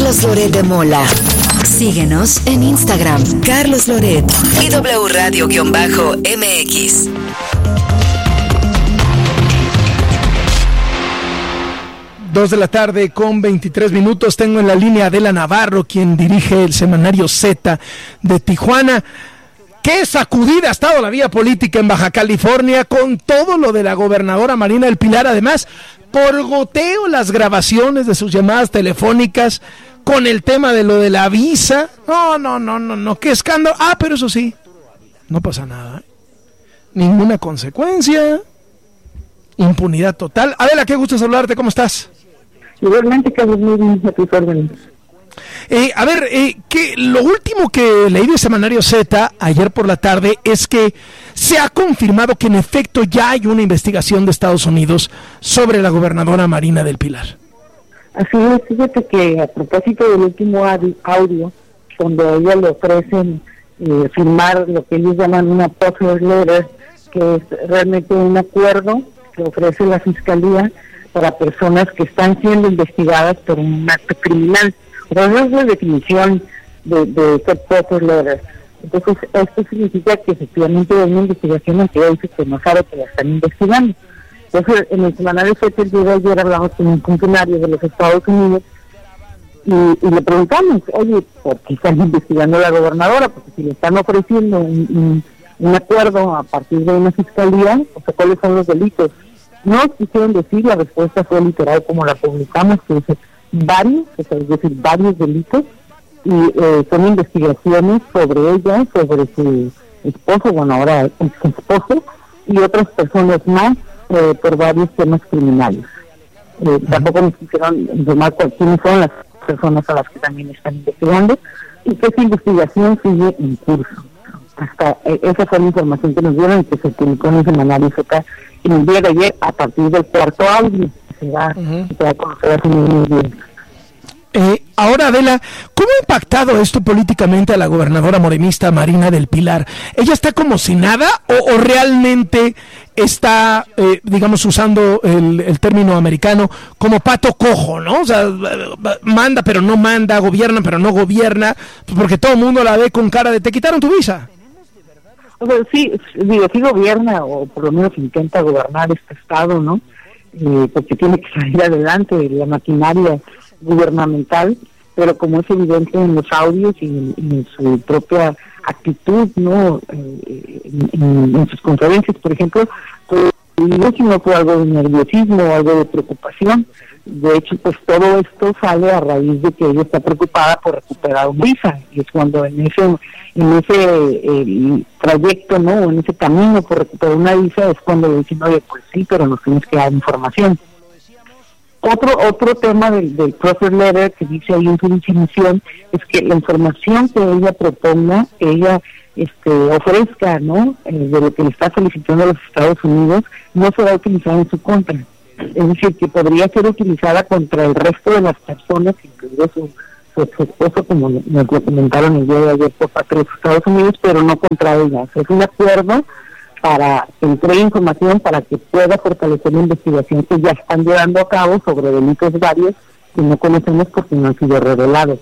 Carlos Loret de Mola. Síguenos en Instagram, Carlos Loret y W Radio-MX. 2:23 Tengo en la línea a Adela Navarro, quien dirige el semanario Z de Tijuana. Qué sacudida ha estado la vía política en Baja California con todo lo de la gobernadora Marina del Pilar. Además, por goteo las grabaciones de sus llamadas telefónicas con el tema de lo de la visa. No, qué escándalo. Pero eso sí, no pasa nada. Ninguna consecuencia. Impunidad total. Adela, qué gusto saludarte, ¿cómo estás? Igualmente, Carlos, muy bien, a tus órdenes. Que lo último que leí de Semanario Z ayer por la tarde es que se ha confirmado que en efecto ya hay una investigación de Estados Unidos sobre la gobernadora Marina del Pilar. Así es, fíjate que a propósito del último audio, donde a ella le ofrecen firmar lo que ellos llaman una offer letter, que es realmente un acuerdo que ofrece la Fiscalía para personas que están siendo investigadas por un acto criminal. Pero no es la definición de offer letter. Entonces, esto significa que efectivamente hay una investigación en que ella dice que no sabe que la están investigando. Entonces, en el semanario Z, el día de ayer hablamos con un funcionario de los Estados Unidos y le preguntamos, oye, ¿por qué están investigando a la gobernadora? Porque si le están ofreciendo un acuerdo a partir de una fiscalía, o sea, ¿cuáles son los delitos? No quisieron decir, la respuesta fue literal como la publicamos, que dice varios, es decir, varios delitos, y son investigaciones sobre ella, sobre su esposo, bueno, ahora es su esposo, y otras personas más por varios temas criminales. Tampoco nos quisieron informar quiénes son las personas a las que también están investigando, y que esa investigación sigue en curso. Hasta esa fue la información que nos dieron y que se publicó en el semanario Z en el día de ayer a partir del cuarto audio que se va a conocer hace unos días. Ahora, Adela, ¿cómo ha impactado esto políticamente a la gobernadora morenista Marina del Pilar? ¿Ella está como si nada o realmente está, digamos, usando el término americano, como pato cojo, ¿no? O sea, manda pero no manda, gobierna pero no gobierna, porque todo el mundo la ve con cara de te quitaron tu visa. O sea, sí gobierna, o por lo menos intenta gobernar este estado, ¿no? Porque tiene que salir adelante la maquinaria gubernamental, pero como es evidente en los audios y en su propia actitud, ¿no? En sus conferencias, por ejemplo, pues, no fue algo de nerviosismo o algo de preocupación. De hecho, pues todo esto sale a raíz de que ella está preocupada por recuperar un visa, y es cuando en ese trayecto, ¿no? En ese camino por recuperar una visa, es cuando le dicen, oye, pues sí, pero nos tienes que dar información. Otro tema del offer letter que dice ahí en su definición es que la información que ella proponga, que ella ofrezca, ¿no? De lo que le está solicitando a los Estados Unidos, no será utilizada en su contra. Es decir, que podría ser utilizada contra el resto de las personas, incluido su esposo, como nos lo comentaron el día de ayer por parte de los Estados Unidos, pero no contra ella. Es un acuerdo para que entregue información para que pueda fortalecer la investigación que ya están llevando a cabo sobre delitos varios que no conocemos porque no han sido revelados.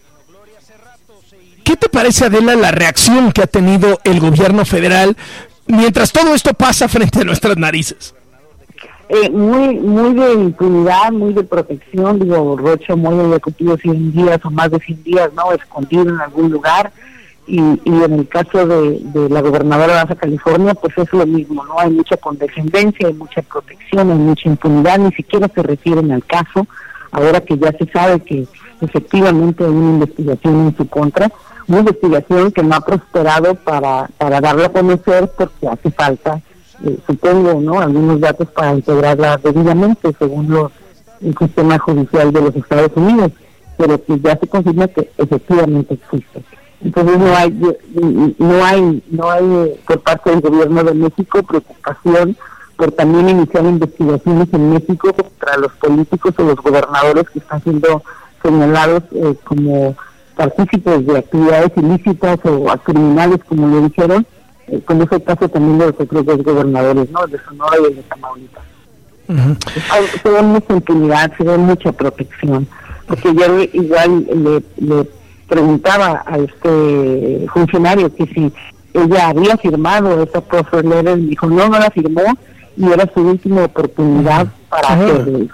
¿Qué te parece, Adela, la reacción que ha tenido el gobierno federal mientras todo esto pasa frente a nuestras narices? Muy de impunidad, muy de protección. Digo, Rocha Moya había cumplido 100 días o más de 100 días, ¿no? Escondido en algún lugar. Y en el caso de la gobernadora de Baja California, pues es lo mismo, ¿no? Hay mucha condescendencia, hay mucha protección, hay mucha impunidad, ni siquiera se refieren al caso, ahora que ya se sabe que efectivamente hay una investigación en su contra, una investigación que no ha prosperado para darla a conocer porque hace falta, supongo, ¿no? Algunos datos para integrarla debidamente según el sistema judicial de los Estados Unidos, pero que ya se confirma que efectivamente existe. Entonces no hay por parte del gobierno de México preocupación por también iniciar investigaciones en México contra los políticos o los gobernadores que están siendo señalados como partícipes de actividades ilícitas o criminales, como le dijeron, como es el caso también de los otros dos gobernadores, ¿no? De Sonora y de Tamaulipas. Se ve mucha impunidad, se ve mucha protección. porque yo igual le preguntaba a este funcionario que si ella había firmado esa profile letter, y dijo no la firmó y era su última oportunidad para hacerlo.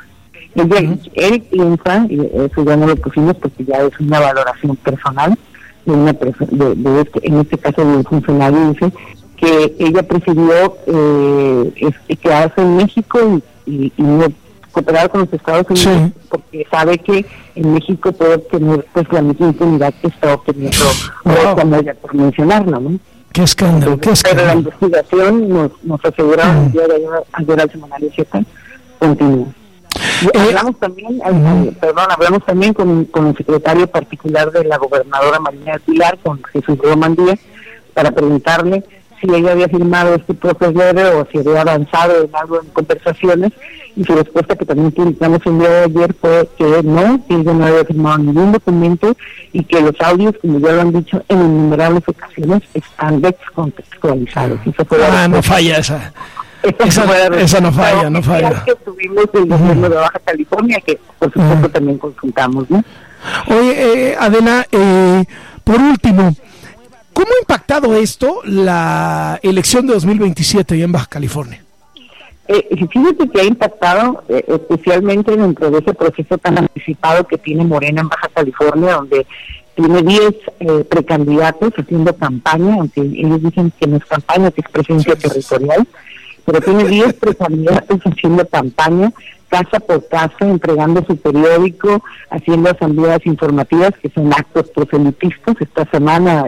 Él piensa, y eso ya no lo pusimos porque ya es una valoración personal de una persona, en este caso del funcionario, dice que ella prefirió quedarse en México y no cooperar con los Estados Unidos, porque sabe que en México puede obtener pues la misma impunidad que está obteniendo Moya, por mencionarlo, ¿no? Qué escándalo, entonces, pero la investigación nos asegura el día de ayer al semanario 7 continúa. Hablamos también con el secretario particular de la gobernadora Marina del Pilar, con Jesús Romandía, para preguntarle si ella había firmado este proceso o si había avanzado en algo en conversaciones, y su respuesta, que también publicamos el día de ayer, fue que no, que ella no había firmado ningún documento y que los audios, como ya lo han dicho en innumerables ocasiones, están descontextualizados. No falla esa. Esa no falla. Que tuvimos el gobierno de Baja California, que por supuesto también consultamos, ¿no? Oye, Adela, por último, ¿cómo ha impactado esto la elección de 2027 allá en Baja California? Fíjate que ha impactado especialmente dentro de ese proceso tan anticipado que tiene Morena en Baja California, donde tiene 10 precandidatos haciendo campaña, aunque ellos dicen que no es campaña, que es presencia territorial, pero tiene 10 precandidatos haciendo campaña, casa por casa, entregando su periódico, haciendo asambleas informativas, que son actos proselitistas. Esta semana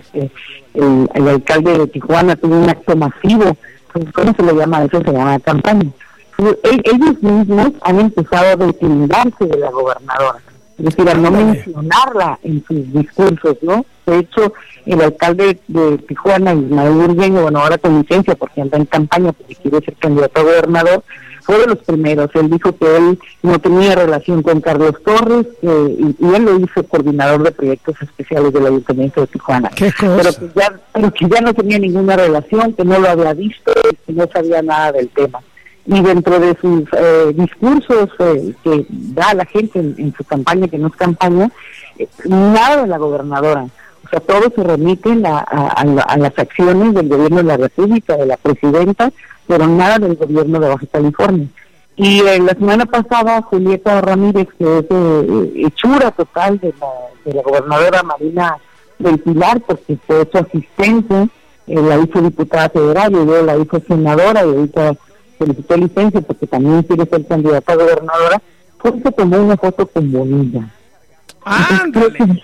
el alcalde de Tijuana tuvo un acto masivo. ¿Cómo se le llama eso? Se llama campaña. Ellos mismos han empezado a deslindarse de la gobernadora, es decir, a no mencionarla en sus discursos, ¿no? De hecho, el alcalde de Tijuana, Ismael Burgueño, bueno, ahora con licencia porque anda en campaña porque quiere ser candidato a gobernador, fue de los primeros. Él dijo que él no tenía relación con Carlos Torres, y él lo hizo coordinador de proyectos especiales del Ayuntamiento de Tijuana. Pero que ya no tenía ninguna relación, que no lo había visto, que no sabía nada del tema. Y dentro de sus discursos que da a la gente en su campaña, que no es campaña, nada de la gobernadora. O sea, todos se remiten a las acciones del gobierno de la República, de la presidenta, pero nada del gobierno de Baja California. Y la semana pasada, Julieta Ramírez, que es hechura total de la gobernadora Marina del Pilar, porque fue su asistente, la hizo diputada federal, y luego la hizo senadora, y ahorita solicitó licencia porque también quiere ser candidata a gobernadora, pues se tomó una foto con Bonilla. ¡Ándale!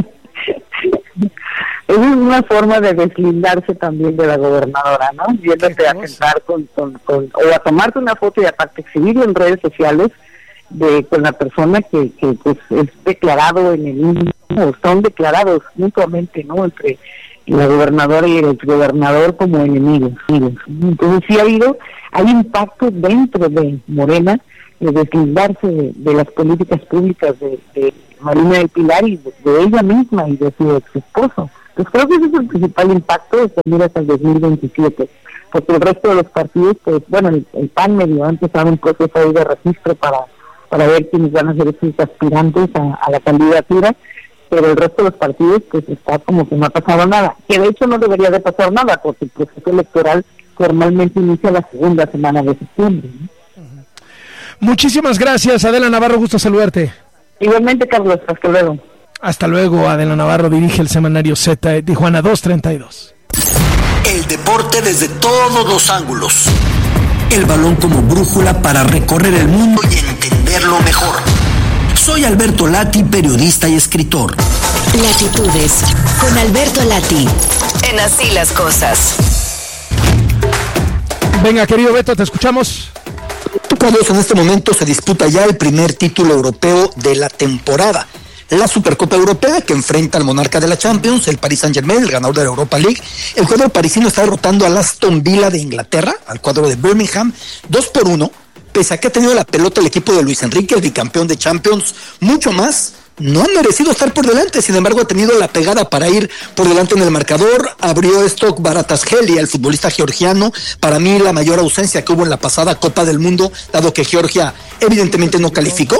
Es una forma de deslindarse también de la gobernadora, ¿no? Yéndote a sentar o a tomarte una foto y aparte exhibirlo en redes sociales con la persona que pues es declarado en el o son declarados mutuamente, ¿no? Entre la gobernadora y el gobernador como enemigos. Entonces sí hay impacto dentro de Morena de deslindarse de las políticas públicas de Marina del Pilar y de ella misma y de su ex esposo. Pues creo que ese es el principal impacto de seguir hasta el 2027, porque el resto de los partidos, pues bueno, el PAN medio ha empezado un proceso ahí de registro para ver quiénes van a ser sus aspirantes a la candidatura, pero el resto de los partidos pues está como que no ha pasado nada, que de hecho no debería de pasar nada, porque el proceso electoral formalmente inicia la segunda semana de septiembre, ¿no? Muchísimas gracias, Adela Navarro, gusto saludarte. Igualmente, Carlos, hasta luego. Hasta luego. Adela Navarro dirige el semanario Z de Tijuana 232. El deporte desde todos los ángulos. El balón como brújula para recorrer el mundo y entenderlo mejor. Soy Alberto Lati, periodista y escritor. Latitudes con Alberto Lati. En Así las Cosas. Venga, querido Beto, te escuchamos. Carlos, en este momento se disputa ya el primer título europeo de la temporada. La Supercopa Europea, que enfrenta al monarca de la Champions, el Paris Saint-Germain, el ganador de la Europa League. El cuadro parisino está derrotando al Aston Villa de Inglaterra, al cuadro de Birmingham, 2-1, pese a que ha tenido la pelota el equipo de Luis Enrique, el bicampeón de Champions, mucho más. No han merecido estar por delante, sin embargo ha tenido la pegada para ir por delante en el marcador. Abrió Stock Baratasgeli, el futbolista georgiano, para mí la mayor ausencia que hubo en la pasada Copa del Mundo, dado que Georgia evidentemente no calificó.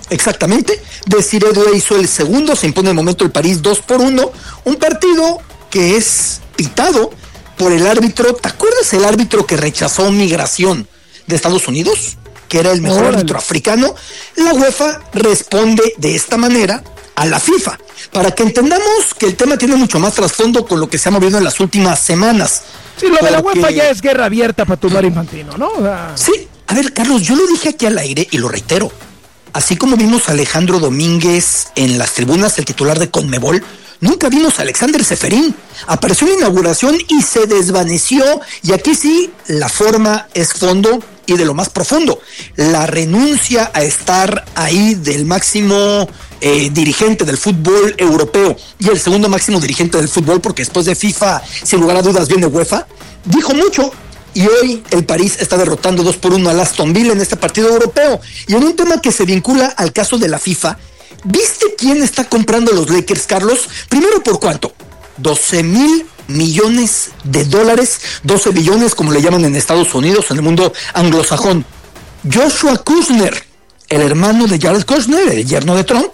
Exactamente. Desiree Doué hizo el segundo, se impone el momento el París 2-1, un partido que es pitado por el árbitro. ¿Te acuerdas el árbitro que rechazó migración de Estados Unidos? Que era el mejor árbitro africano. La UEFA responde de esta manera a la FIFA, para que entendamos que el tema tiene mucho más trasfondo con lo que se ha movido en las últimas semanas. Sí, lo de la UEFA ya es guerra abierta para tumbar Infantino, ¿no? Sí, a ver, Carlos, yo lo dije aquí al aire y lo reitero. Así como vimos a Alejandro Domínguez en las tribunas, el titular de Conmebol, nunca vimos a Alexander Ceferín. Apareció en la inauguración y se desvaneció. Y aquí sí, la forma es fondo y de lo más profundo. La renuncia a estar ahí del máximo dirigente del fútbol europeo y el segundo máximo dirigente del fútbol, porque después de FIFA, sin lugar a dudas, viene UEFA, dijo mucho. Y hoy el París está derrotando 2-1 al Aston Villa en este partido europeo. Y en un tema que se vincula al caso de la FIFA, ¿viste quién está comprando los Lakers, Carlos? Primero, ¿por cuánto? 12,000 millones de dólares, 12 billones como le llaman en Estados Unidos, en el mundo anglosajón. Joshua Kushner, el hermano de Jared Kushner, el yerno de Trump,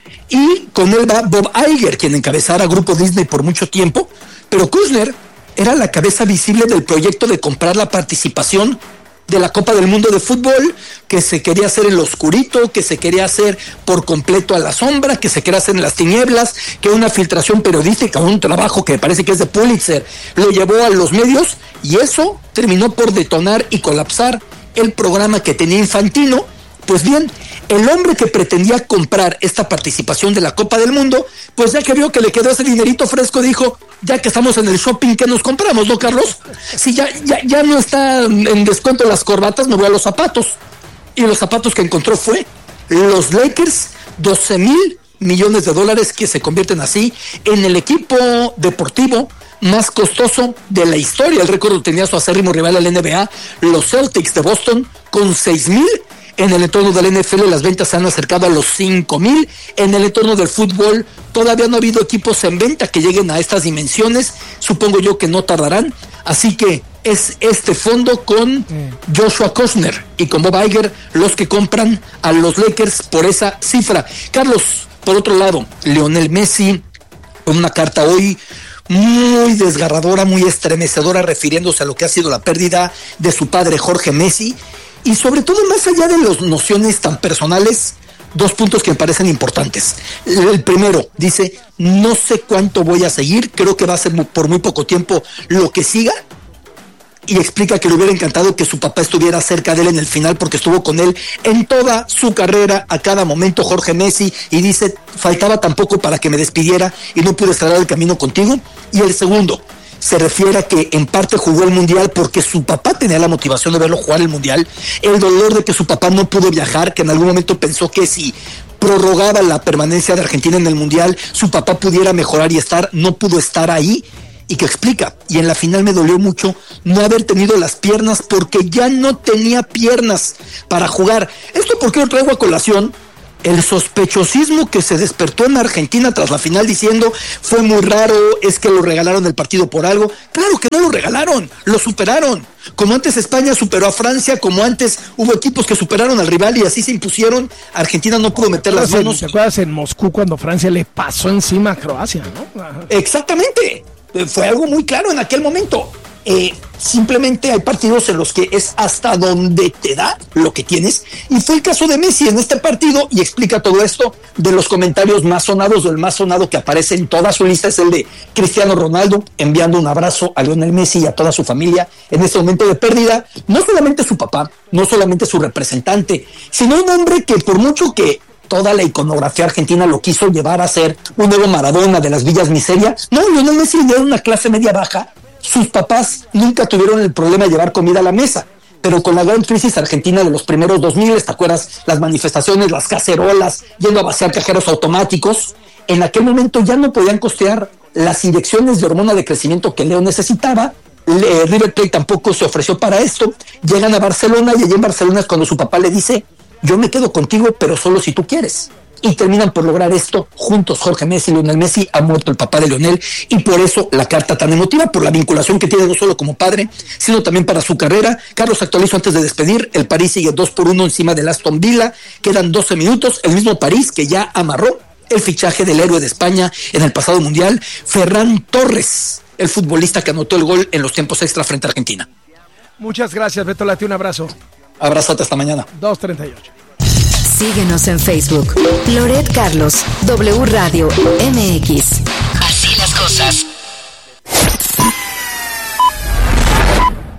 y con él va Bob Iger, quien encabezara Grupo Disney por mucho tiempo, pero Kushner era la cabeza visible del proyecto de comprar la participación de la Copa del Mundo de fútbol, que se quería hacer en lo oscurito, que se quería hacer por completo a la sombra, que se quería hacer en las tinieblas, que una filtración periodística, un trabajo que parece que es de Pulitzer, lo llevó a los medios, y eso terminó por detonar y colapsar el programa que tenía Infantino. Pues bien, el hombre que pretendía comprar esta participación de la Copa del Mundo, pues ya que vio que le quedó ese dinerito fresco, dijo, ya que estamos en el shopping, ¿qué nos compramos, no, Carlos? Si ya no está en descuento las corbatas, me voy a los zapatos. Y los zapatos que encontró fue los Lakers, 12,000 millones de dólares, que se convierten así en el equipo deportivo más costoso de la historia. El récord lo tenía su acérrimo rival al NBA, los Celtics de Boston, con 6,000. En el entorno del NFL las ventas se han acercado a los 5,000. En el entorno del fútbol todavía no ha habido equipos en venta que lleguen a estas dimensiones. Supongo yo que no tardarán. Así que es este fondo con Joshua Kushner y con Bob Iger los que compran a los Lakers por esa cifra. Carlos, por otro lado, Lionel Messi, con una carta hoy muy desgarradora, muy estremecedora, refiriéndose a lo que ha sido la pérdida de su padre Jorge Messi. Y sobre todo, más allá de las nociones tan personales, dos puntos que me parecen importantes. El primero, dice, no sé cuánto voy a seguir, creo que va a ser por muy poco tiempo lo que siga. Y explica que le hubiera encantado que su papá estuviera cerca de él en el final, porque estuvo con él en toda su carrera, a cada momento, Jorge Messi. Y dice, faltaba tan poco para que me despidiera y no pude estar al camino contigo. Y el segundo, se refiere a que en parte jugó el Mundial porque su papá tenía la motivación de verlo jugar el Mundial, el dolor de que su papá no pudo viajar, que en algún momento pensó que si prorrogaba la permanencia de Argentina en el Mundial, su papá pudiera mejorar y no pudo estar ahí, y que explica, y en la final me dolió mucho no haber tenido las piernas porque ya no tenía piernas para jugar. ¿Esto por qué lo traigo a colación? El sospechosismo que se despertó en Argentina tras la final diciendo fue muy raro, es que lo regalaron el partido por algo. Claro que no lo regalaron, lo superaron. Como antes España superó a Francia, como antes hubo equipos que superaron al rival y así se impusieron, Argentina no pudo meter las manos. ¿Te acuerdas en Moscú cuando Francia le pasó encima a Croacia, no? Exactamente, fue algo muy claro en aquel momento. Simplemente hay partidos en los que es hasta donde te da lo que tienes, y fue el caso de Messi en este partido, y explica todo esto. De los comentarios más sonados, o el más sonado que aparece en toda su lista, es el de Cristiano Ronaldo enviando un abrazo a Lionel Messi y a toda su familia en este momento de pérdida. No solamente su papá, no solamente su representante, sino un hombre que, por mucho que toda la iconografía argentina lo quiso llevar a ser un nuevo Maradona de las villas miseria, no, Lionel Messi era una clase media baja. Sus papás nunca tuvieron el problema de llevar comida a la mesa, pero con la gran crisis argentina de los primeros 2000, ¿te acuerdas? Las manifestaciones, las cacerolas, yendo a vaciar cajeros automáticos, en aquel momento ya no podían costear las inyecciones de hormona de crecimiento que Leo necesitaba. River Plate tampoco se ofreció para esto. Llegan a Barcelona, y allí en Barcelona es cuando su papá le dice, yo me quedo contigo, pero solo si tú quieres. y terminan por lograr esto juntos. Jorge Messi y Lionel Messi, ha muerto el papá de Lionel, y por eso la carta tan emotiva, por la vinculación que tiene no solo como padre, sino también para su carrera. Carlos, actualizo antes de despedir, el París sigue 2-1 encima del Aston Villa, quedan 12 minutos, el mismo París que ya amarró el fichaje del héroe de España en el pasado mundial, Ferran Torres, el futbolista que anotó el gol en los tiempos extra frente a Argentina. Muchas gracias, Beto Lati, un abrazo. Abrazote, hasta mañana. 2:38. Síguenos en Facebook. Loret Carlos, W Radio MX. Así las cosas.